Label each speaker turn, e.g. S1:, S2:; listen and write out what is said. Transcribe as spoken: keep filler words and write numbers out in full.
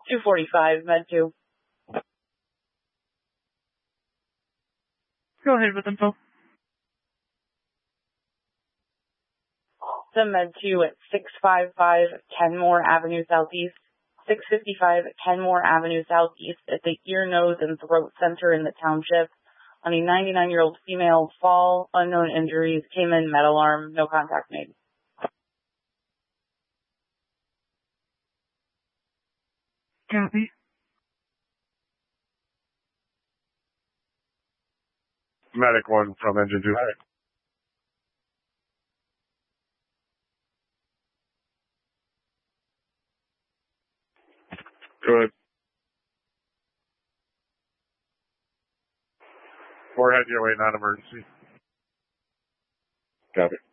S1: two forty-five, Med two.
S2: Go ahead with info.
S1: The Med two at six fifty-five Kenmore Avenue Southeast. six fifty-five Kenmore Avenue Southeast at the Ear, Nose, and Throat Center in the township. On a ninety-nine-year-old female, fall, unknown injuries, came in, med alarm, no contact made.
S2: Copy.
S3: Medic one from engine two. Good. Forehead, your way, non-emergency. Copy.